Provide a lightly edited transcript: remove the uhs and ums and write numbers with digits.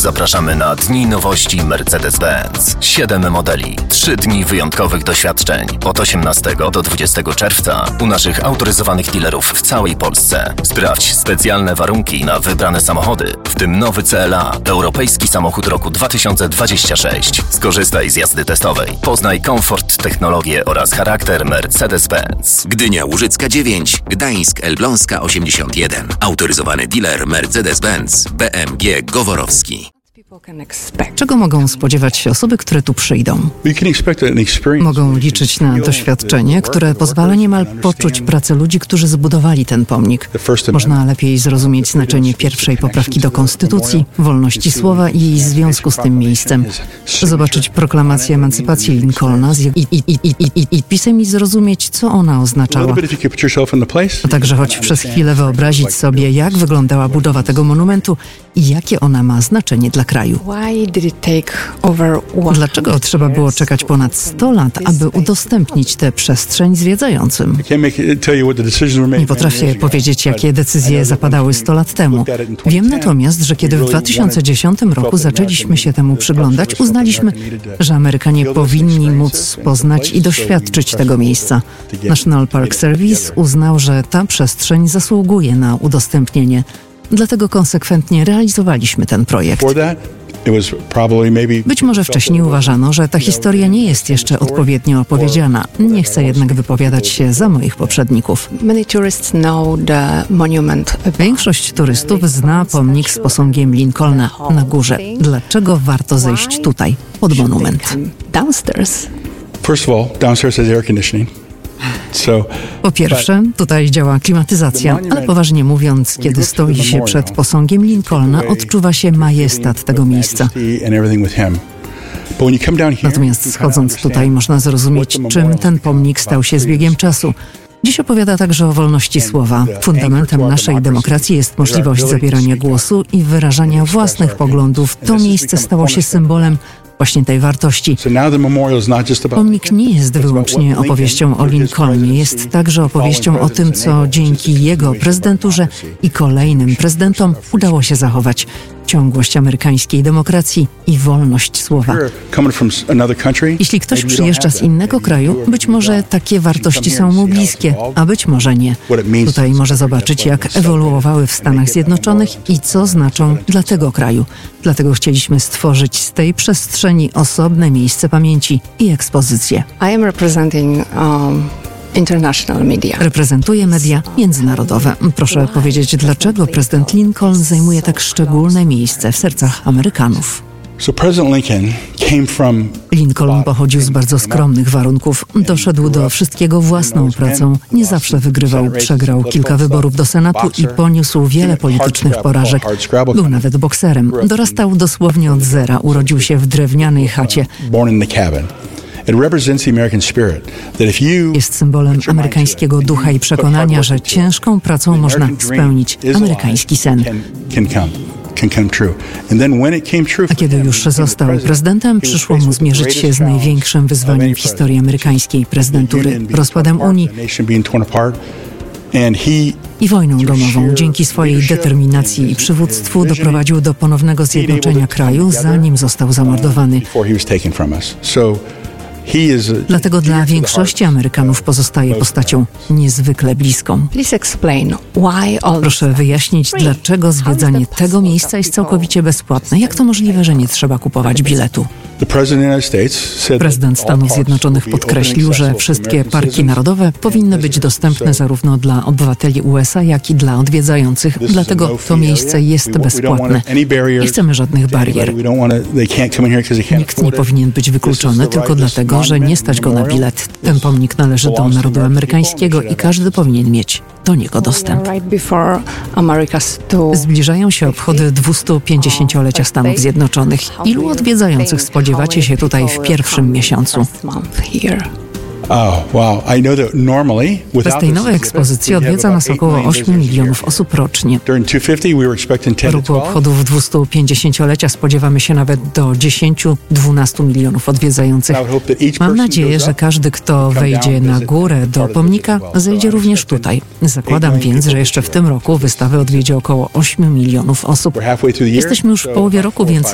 zapraszamy na Dni Nowości Mercedes-Benz. 7 modeli, 3 dni wyjątkowych doświadczeń. Od 18 do 20 czerwca u naszych autoryzowanych dealerów w całej Polsce. Sprawdź specjalne warunki na wybrane samochody, w tym nowy CLA, europejski samochód roku 2026. Skorzystaj z jazdy testowej. Poznaj komfort, technologię oraz charakter Mercedes-Benz. Gdynia Łużycka 9, Gdańsk Elbląska 81. Autoryzowany dealer Mercedes-Benz BMG Goworowski. Czego mogą spodziewać się osoby, które tu przyjdą? Mogą liczyć na doświadczenie, które pozwala niemal poczuć pracę ludzi, którzy zbudowali ten pomnik. Można lepiej zrozumieć znaczenie pierwszej poprawki do Konstytucji, wolności słowa i jej związku z tym miejscem. Zobaczyć proklamację emancypacji Lincolna i pisem i zrozumieć, co ona oznaczała. A także choć przez chwilę wyobrazić sobie, jak wyglądała budowa tego monumentu i jakie ona ma znaczenie dla kraju. Dlaczego trzeba było czekać ponad 100 lat, aby udostępnić tę przestrzeń zwiedzającym? Nie potrafię powiedzieć, jakie decyzje zapadały 100 lat temu. Wiem natomiast, że kiedy w 2010 roku zaczęliśmy się temu przyglądać, uznaliśmy, że Amerykanie powinni móc poznać i doświadczyć tego miejsca. National Park Service uznał, że ta przestrzeń zasługuje na udostępnienie. Dlatego konsekwentnie realizowaliśmy ten projekt. Być może wcześniej uważano, że ta historia nie jest jeszcze odpowiednio opowiedziana. Nie chcę jednak wypowiadać się za moich poprzedników. Większość turystów zna pomnik z posągiem Lincolna na górze. Dlaczego warto zejść tutaj, pod monument? Po pierwsze, tutaj działa klimatyzacja, ale poważnie mówiąc, kiedy stoi się przed posągiem Lincolna, odczuwa się majestat tego miejsca. Natomiast schodząc tutaj, można zrozumieć, czym ten pomnik stał się z biegiem czasu. Dziś opowiada także o wolności słowa. Fundamentem naszej demokracji jest możliwość zabierania głosu i wyrażania własnych poglądów. To miejsce stało się symbolem właśnie tej wartości. Pomnik nie jest wyłącznie opowieścią o Lincolnie, jest także opowieścią o tym, co dzięki jego prezydenturze i kolejnym prezydentom udało się zachować. Ciągłość amerykańskiej demokracji i wolność słowa. Jeśli ktoś przyjeżdża z innego kraju, być może takie wartości są mu bliskie, a być może nie. Tutaj może zobaczyć, jak ewoluowały w Stanach Zjednoczonych i co znaczą dla tego kraju. Dlatego chcieliśmy stworzyć z tej przestrzeni osobne miejsce pamięci i ekspozycję. Reprezentuję media międzynarodowe. Proszę powiedzieć, dlaczego prezydent Lincoln zajmuje tak szczególne miejsce w sercach Amerykanów. Lincoln pochodził z bardzo skromnych warunków. Doszedł do wszystkiego własną pracą. Nie zawsze wygrywał, przegrał kilka wyborów do Senatu i poniósł wiele politycznych porażek. Był nawet bokserem. Dorastał dosłownie od zera. Urodził się w drewnianej chacie. Jest symbolem amerykańskiego ducha i przekonania, że ciężką pracą można spełnić amerykański sen. A kiedy już został prezydentem, przyszło mu zmierzyć się z największym wyzwaniem w historii amerykańskiej prezydentury, rozkładem Unii i wojną domową. Dzięki swojej determinacji i przywództwu doprowadził do ponownego zjednoczenia kraju, zanim został zamordowany. Dlatego dla większości Amerykanów pozostaje postacią niezwykle bliską. Proszę wyjaśnić, dlaczego zwiedzanie tego miejsca jest całkowicie bezpłatne. Jak to możliwe, że nie trzeba kupować biletu? Prezydent Stanów Zjednoczonych podkreślił, że wszystkie parki narodowe powinny być dostępne zarówno dla obywateli USA, jak i dla odwiedzających. Dlatego to miejsce jest bezpłatne. Nie chcemy żadnych barier. Nikt nie powinien być wykluczony tylko dlatego, że nie stać go na bilet. Ten pomnik należy do narodu amerykańskiego i każdy powinien mieć do niego dostęp. Zbliżają się obchody 250-lecia Stanów Zjednoczonych. Ilu odwiedzających spodziewacie się tutaj w pierwszym miesiącu? Bez tej nowej ekspozycji odwiedza nas około 8 milionów osób rocznie. W roku obchodów 250-lecia spodziewamy się nawet do 10-12 milionów odwiedzających. Mam nadzieję, że każdy, kto wejdzie na górę do pomnika, zejdzie również tutaj. Zakładam więc, że jeszcze w tym roku wystawę odwiedzi około 8 milionów osób. Jesteśmy już w połowie roku, więc